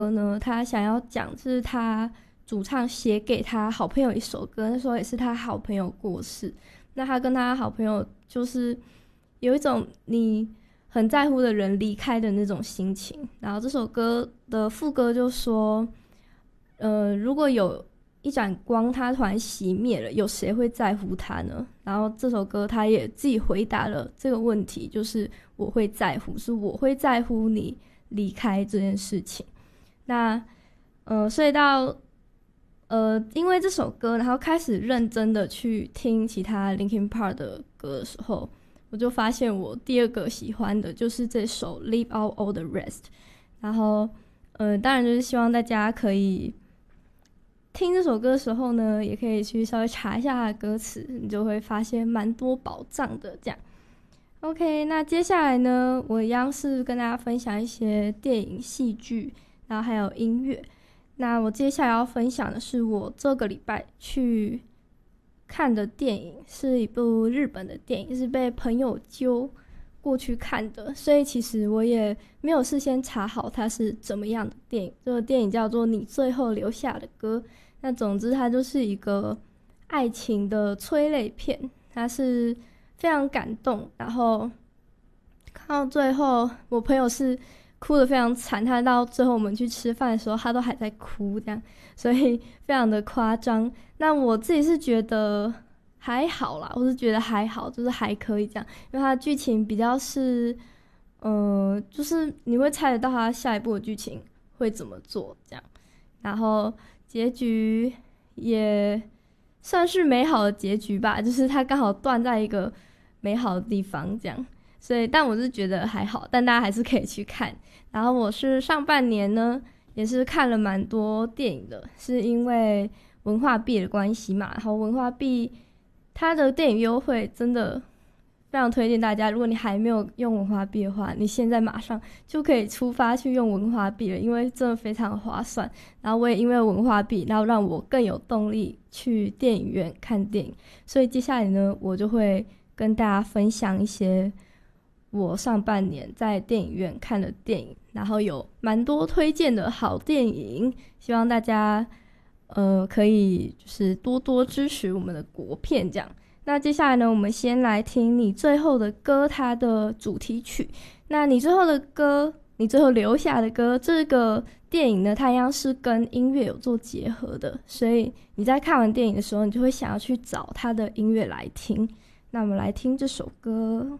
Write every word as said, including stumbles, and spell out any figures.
呢，他想要讲就是他主唱写给他好朋友一首歌，那时候也是他好朋友过世，那他跟他好朋友就是有一种你很在乎的人离开的那种心情。然后这首歌的副歌就说，呃，如果有一盏光它突然熄灭了，有谁会在乎它呢？然后这首歌他也自己回答了这个问题，就是我会在乎，是我会在乎你离开这件事情。那呃，所以到呃，因为这首歌，然后开始认真的去听其他 Linkin Park 的歌的时候，我就发现我第二个喜欢的就是这首 Leave Out All the Rest。然后呃，当然就是希望大家可以听这首歌的时候呢，也可以去稍微查一下它的歌词，你就会发现蛮多宝藏的这样。OK， 那接下来呢，我一样是跟大家分享一些电影、戏剧，然后还有音乐。那我接下来要分享的是我这个礼拜去看的电影，是一部日本的电影，是被朋友揪过去看的，所以其实我也没有事先查好它是怎么样的电影。这个电影叫做《你最后留下的歌》，那总之它就是一个爱情的催泪片，它是非常感动，然后看到最后我朋友是哭得非常惨，他到最后我们去吃饭的时候他都还在哭这样，所以非常的夸张。那我自己是觉得还好啦，我是觉得还好，就是还可以这样，因为它的剧情比较是呃，就是你会猜得到他下一步的剧情会怎么做这样，然后结局也算是美好的结局吧，就是它刚好断在一个美好的地方这样，所以但我是觉得还好，但大家还是可以去看。然后我是上半年呢也是看了蛮多电影的，是因为文化币的关系嘛，然后文化币它的电影优惠真的非常推荐大家，如果你还没有用文化币的话，你现在马上就可以出发去用文化币了，因为真的非常划算。然后我也因为文化币，然后让我更有动力去电影院看电影，所以接下来呢我就会跟大家分享一些我上半年在电影院看的电影，然后有蛮多推荐的好电影，希望大家呃可以就是多多支持我们的国片这样。那接下来呢，我们先来听你最后的歌它的主题曲。那你最后的歌，你最后留下的歌，这个电影呢它一样是跟音乐有做结合的，所以你在看完电影的时候，你就会想要去找它的音乐来听。那我们来听这首歌。